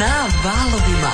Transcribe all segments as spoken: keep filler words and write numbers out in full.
Na valovima.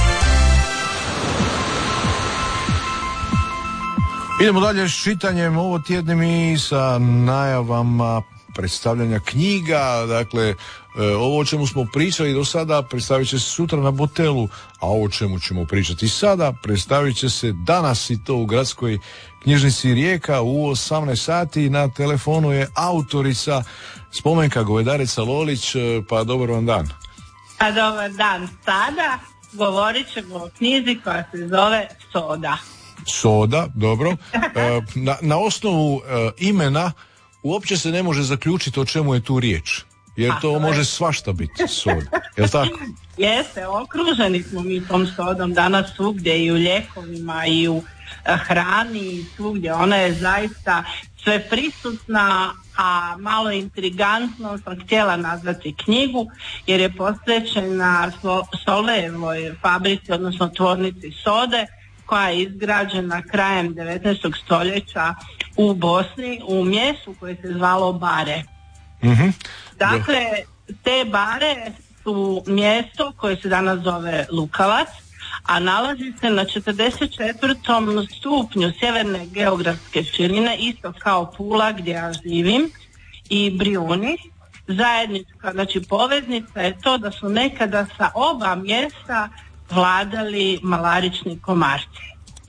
Idemo dalje s čitanjem ovo tjednim i sa najavama predstavljanja knjiga. Dakle, ovo o čemu smo pričali do sada predstavit će se sutra na Botelu, a ovo o čemu ćemo pričati sada predstavit će se danas, i to u Gradskoj knjižnici Rijeka u osamnaest sati. Na telefonu je autorica Spomenka Govedarica Lolić. Pa dobar vam dan. Pa dobar dan. Sada govorit ćemo o knjizi koja se zove Soda. Soda, dobro. Na, na osnovu imena uopće se ne može zaključiti o čemu je tu riječ. Jer to može svašta biti soda. Jel tako? Jeste, okruženi smo mi tom sodom danas svugdje, i u lijekovima i u hrani i svugdje. Ona je zaista sve prisutna, a malo intrigantno sam htjela nazvati knjigu jer je posvećena Solvejevoj fabrici, odnosno tvornici sode, koja je izgrađena krajem devetnaestog stoljeća u Bosni, u mjestu koje se zvalo Bare. Mm-hmm. Dakle, te Bare su mjesto koje se danas zove Lukavac, a nalazi se na četrdeset četvrtom stupnju sjeverne geografske širine, isto kao Pula gdje ja živim, i Brijuni. Zajednička, znači poveznica je to da su nekada sa oba mjesta vladali malarični komarci.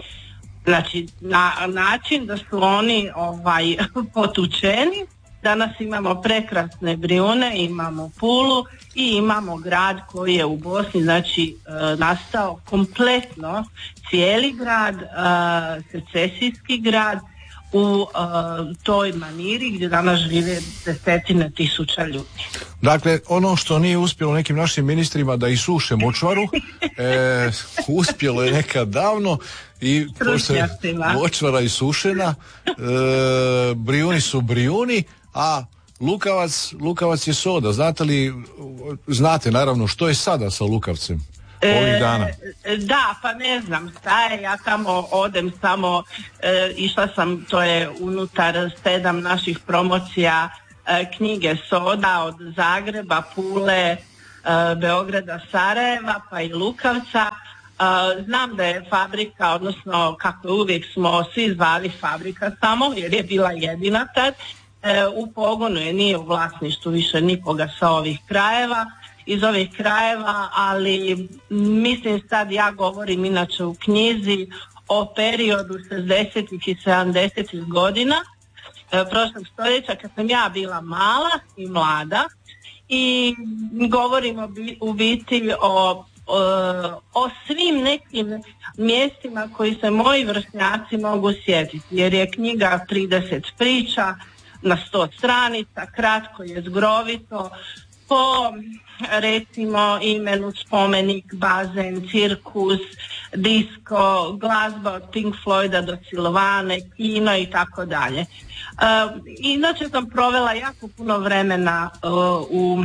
Znači, na način da su oni ovaj potučeni. Danas imamo prekrasne Brijune, imamo Pulu i imamo grad koji je u Bosni, znači e, nastao kompletno, cijeli grad, e, secesijski grad u e, toj maniri gdje danas žive desetine tisuća ljudi. Dakle, ono što nije uspjelo nekim našim ministrima da isuše močvaru, e, uspjelo je nekad davno i pošto je močvara isušena, e, Brijuni su Brijuni, a Lukavac, Lukavac je soda. Znate li, znate naravno što je sada sa Lukavcem ovih dana? E, da, pa ne znam šta je, ja tamo odem samo, e, išla sam, to je unutar sedam naših promocija e, knjige Soda od Zagreba, Pule, e, Beograda, Sarajeva pa i Lukavca. E, znam da je fabrika, odnosno kako uvijek smo svi zvali fabrika samo, jer je bila jedina tad, E, u pogonu je, nije u vlasništvu više nikoga sa ovih krajeva, iz ovih krajeva, ali mislim sad ja govorim inače u knjizi o periodu šezdesetih i sedamdesetih godina e, prošlog stoljeća, kad sam ja bila mala i mlada, i govorim o, u biti o, o, o svim nekim mjestima koji se moji vršnjaci mogu sjetiti, jer je knjiga trideset priča na sto stranica, kratko je, zgrovito, po recimo imenu spomenik, bazen, cirkus, disko, glazba od Pink Floyda do Silvane, kino i tako dalje. Inače sam provela jako puno vremena uh, u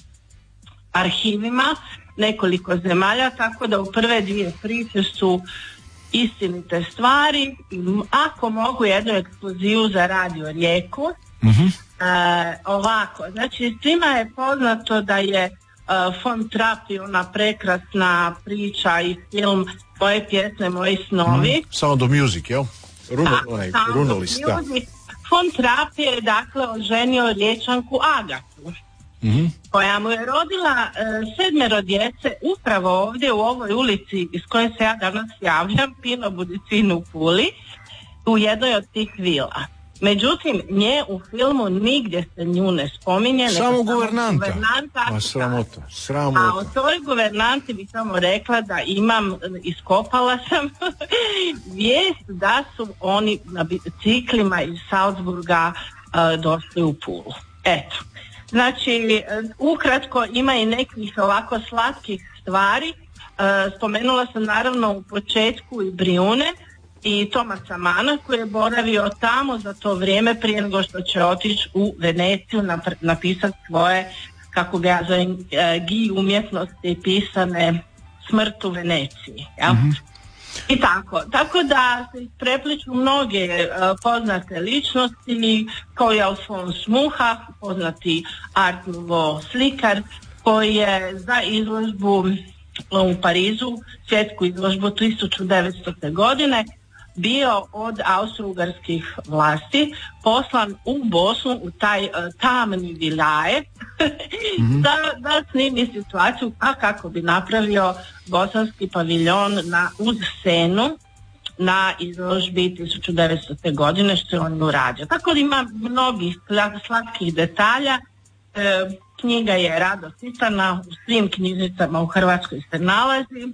arhivima nekoliko zemalja, tako da u prve dvije priče su istinite stvari. Ako mogu jednu ekskluzivu za Radio Rijeku. Mm-hmm. E, ovako, znači svima je poznato da je uh, Von Trapp, ona prekrasna priča i film Tvoje pjesme, moji snovi. Mm, Sound of Music, jel? Runo, da, onaj, Sound runolist, of Music. Von Trapp je dakle oženio Riječanku Agatu, mm-hmm. koja mu je rodila uh, sedmero djece upravo ovdje u ovoj ulici iz koje se ja danas javljam, Pino Budicinu u Puli, u jednoj od tih vila. Međutim, nje u filmu nigdje se nju ne spominje. Samo guvernanta. guvernanta. A sramota, sramota. A o toj guvernanti bi samo rekla da imam, iskopala sam vijest da su oni na biciklima iz Salzburga uh, došli u Pulu. Eto. Znači, ukratko ima i nekih ovako slatkih stvari. Uh, spomenula sam naravno u početku i Brijune i Tomasa Mana koji je boravio tamo za to vrijeme prije nego što će otići u Veneciju nap- napisati svoje, kako ga ja zovem, gi umjetnosti pisane Smrt u Veneciji. Ja? Mm-hmm. I tako. Tako da se prepliču mnoge uh, poznate ličnosti, kao je Alfons Mucha, poznati Art Nouveau slikar, koji je za izložbu u Parizu svjetsku izložbu tisuću devetstote. godine, bio od austro-ugarskih vlasti poslan u Bosnu u taj uh, tamni vilajet mm-hmm. da, da snimi situaciju a kako bi napravio bosanski paviljon na, uz Senu na izložbi tisuću devetstote. godine, što je on uradio. Tako da ima mnogih slatkih detalja. E, knjiga je rado čitana, u svim knjižnicama u Hrvatskoj se nalazi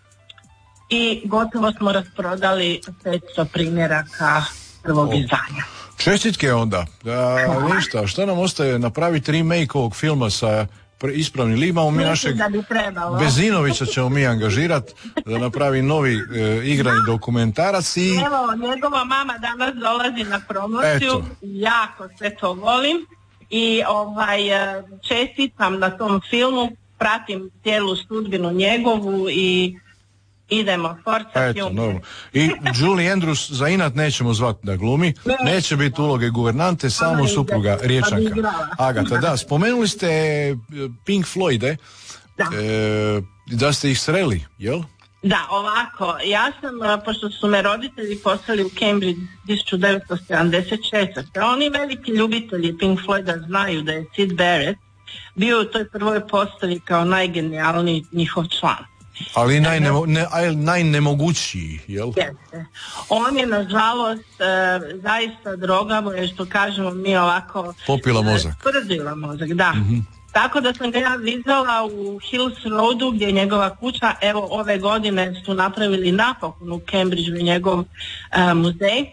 i gotovo smo rasprodali petsto primjeraka prvog oh. izdanja. Čestitke onda. Da, ništa, što nam ostaje? Napraviti remake ovog filma sa ispravni li imamo mi našeg Bezinovića ćemo mi angažirati da napravi novi e, igrani dokumentarac i... Evo, njegova mama danas dolazi na promociju. Eto. Jako sve to volim i ovaj čestitam na tom filmu, pratim cijelu sudbinu njegovu i idemo, forca film. No. I Julie Andrews za inat nećemo zvati da glumi, ne. neće biti uloge guvernante, samo supruga Riječanka. Agata, da, spomenuli ste Pink Floyde, da, e, da ste ih sreli, jel? Da, ovako, ja sam, pošto su me roditelji poslali u Cambridge tisuću devetsto sedamdeset šeste. Oni veliki ljubitelji Pink Floyda znaju da je Syd Barrett bio u toj prvoj postavi kao najgenijalniji njihov član. Ali najnemo, ne, najnemogućiji, jel? Jeste. On je, nažalost, e, zaista drogavo je, što kažemo mi ovako... Popila mozak. Sprdila mozak, da. Mm-hmm. Tako da sam ga ja vidjela u Hills Roadu, gdje je njegova kuća. Evo, ove godine su napravili napokon u Cambridgeu njegov e, muzej.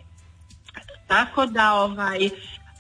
Tako da, ovaj...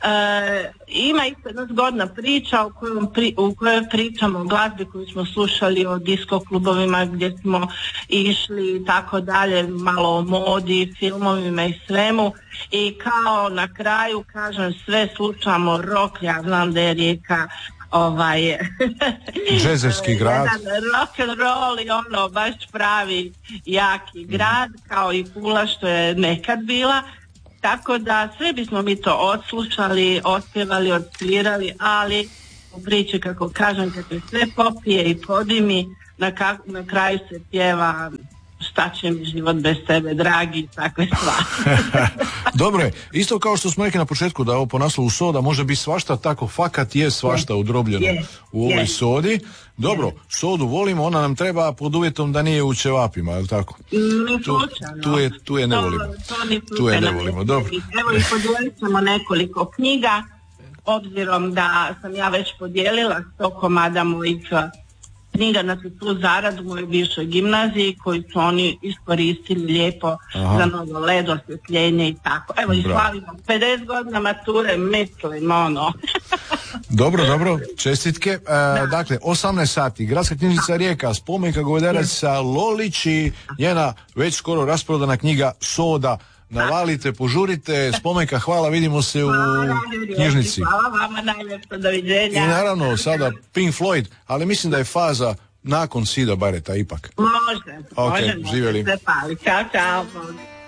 E, ima isto jedna zgodna priča u kojoj, pri, u kojoj pričamo o glazbi koju smo slušali, o disko klubovima gdje smo išli i tako dalje, malo o modi, filmovima i svemu, i kao na kraju kažem sve slušamo rock, ja znam da je Rijeka ovaj džezerski grad, rock and roll i ono baš pravi jaki grad, kao i Pula što je nekad bila. Tako da sve bismo mi to odslušali, otpjevali, odsvirali, ali u priči, kako kažem, kad se sve popije i podimi, na, ka- na kraju se pjeva šta će mi život bez tebe, dragi, takve stvari. Dobro je, isto kao što smo rekli na početku da ovo po naslovu soda može biti svašta, tako fakat je svašta yes. udrobljeno yes. u ovoj yes. sodi. Dobro, yes. sodu volimo, ona nam treba pod uvjetom da nije u ćevapima, je li tako? Mm, tu, tu, je, tu je ne volimo. To, to tu je ne volimo, dobro. Evo i podijelit ćemo nekoliko knjiga, obzirom da sam ja već podijelila sto komada mojih knjiga na tu zaradu u mojoj bivšoj gimnaziji koju su oni iskoristili lijepo Aha. za novo led, osvjetljenje i tako. Evo i slavimo pedeset godina mature, mislim ono. Dobro, dobro, čestitke. E, dakle, osamnaest sati, Gradska knjižnica Rijeka, spomenka govedaraca Lolić i njena već skoro rasprodana knjiga Soda. Navalite, požurite, spomenka, hvala, vidimo se u knjižnici. Hvala vama, najljepše, doviđenja. I naravno sada Pink Floyd, ali mislim da je faza nakon Syda Barretta ipak. Može, okay, može, živjeli. može se pali. Ćao, čao.